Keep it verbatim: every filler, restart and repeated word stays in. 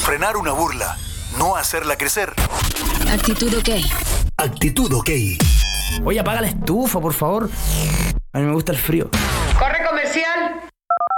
Frenar una burla, no hacerla crecer. Actitud OK. Actitud OK. Oye, apaga la estufa, por favor. A mí me gusta el frío. Corre comercial.